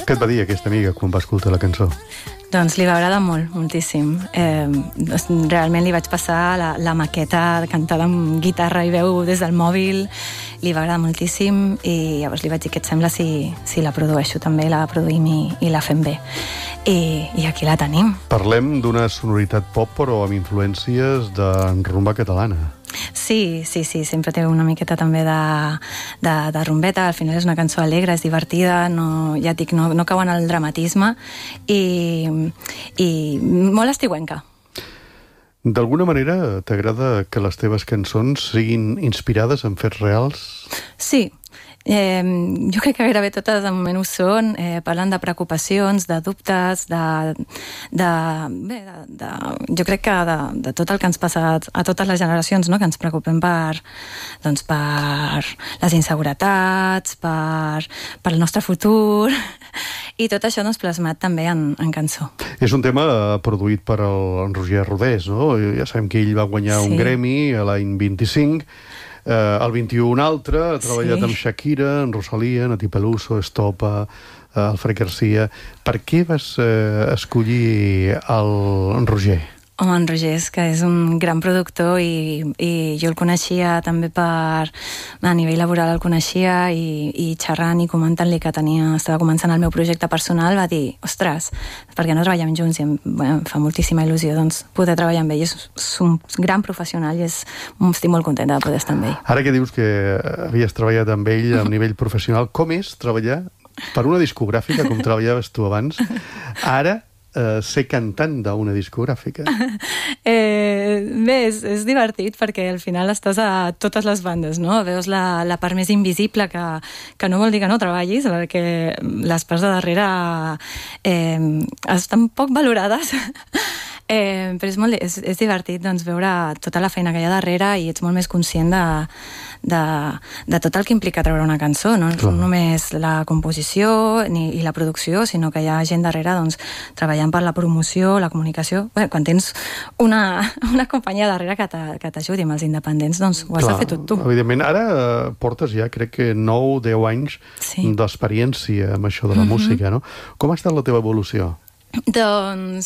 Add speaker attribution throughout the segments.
Speaker 1: Què et va dir aquesta amiga quan va escoltar la cançó?
Speaker 2: Doncs li va agradar molt, moltíssim. Realment li vaig passar la maqueta cantada amb guitarra i veu des del mòbil, li va agradar moltíssim i llavors li vaig dir què et sembla si la produeixo també, la produïm i la fem bé. I aquí la tenim.
Speaker 1: Parlem d'una sonoritat pop però amb influències de rumba catalana.
Speaker 2: Sí, sempre té una miqueta també de rumbeta, al final és una cançó alegre, és divertida, ja et dic, no cau en el dramatisme i molt estiuenca.
Speaker 1: D'alguna manera t'agrada que les teves cançons siguin inspirades en fets reals?
Speaker 2: Sí. Jo crec que gairebé totes de moment ho són, parlen de preocupacions, de dubtes, jo crec que de tot el que ens passa a totes les generacions, no? Que ens preocupem per les inseguretats, per el nostre futur, i tot això plasmat també en cançó.
Speaker 1: És un tema produït per el Roger Rodés, no? Ja sabem que ell va guanyar un Grammy l'any 25, el 21 un altre, ha treballat amb Shakira, en Rosalía, Nati Peluso, Estopa, Alfred Garcia. Per què vas escollir el Roger?
Speaker 2: Home, en Roger és un gran productor i jo el coneixia també a nivell laboral el coneixia i xerrant i comentant-li que estava començant el meu projecte personal, va dir, ostres, per què no treballem junts? I em fa moltíssima il·lusió poder treballar amb ell. És un gran professional i estic molt contenta de poder estar amb ell.
Speaker 1: Ara que dius que havies treballat amb ell a nivell professional, com és treballar per una discogràfica com treballaves tu abans? Ara ser cantant d'una discogràfica.
Speaker 2: Bé, és divertit perquè al final estàs a totes les bandes, no? Veus la part més invisible que no vol dir que no treballis, perquè les parts de darrere estan poc valorades, però és divertit veure tota la feina que hi ha darrere i ets molt més conscient de tot el que implica treure una cançó, no només la composició i la producció, sinó que hi ha gent darrere treballant per la promoció, la comunicació. Quan tens una companyia darrere que t'ajudi amb els independents, ho has de fer tot tu.
Speaker 1: Evidentment, ara portes ja, crec que 9-10 anys d'experiència amb això de la música, no? Com ha estat la teva evolució?
Speaker 2: Doncs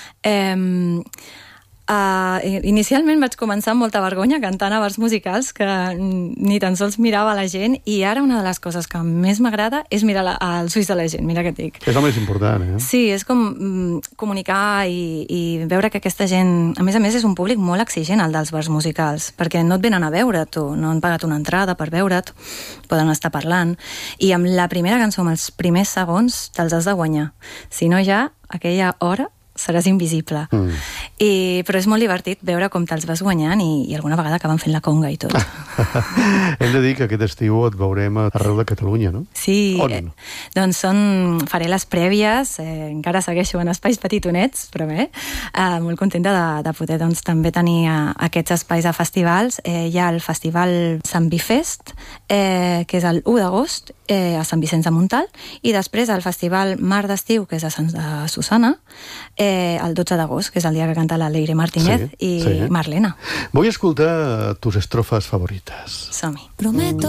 Speaker 2: inicialment vaig començar amb molta vergonya cantant a bars musicals que ni tan sols mirava la gent, i ara una de les coses que més m'agrada és mirar els ulls de la gent, mira què et dic.
Speaker 1: És el més important, eh?
Speaker 2: Sí, és com comunicar i veure que aquesta gent, a més és un públic molt exigent, el dels bars musicals, perquè no et venen a veure tu, no han pagat una entrada per veure't, poden estar parlant, i amb la primera cançó, amb els primers segons, te'ls has de guanyar. Si no, ja aquella hora seràs invisible. Però és molt divertit veure com te'ls vas guanyant i alguna vegada acaben fent la conga i tot.
Speaker 1: Hem de dir que aquest estiu et veurem arreu de Catalunya, no?
Speaker 2: Sí, doncs faré les prèvies, encara segueixo en espais petitonets, però bé, molt contenta de poder també tenir aquests espais a festivals. Hi ha el festival Sant Bifest, que és el 1 d'agost, a Sant Vicenç de Montalt, i després el festival Mar d'Estiu, que és a Sant Susana, el 12 d'agost, que és el dia que canta la Leire Martínez i Marlena.
Speaker 1: Vull escoltar tus estrofes favorites.
Speaker 2: Som-hi.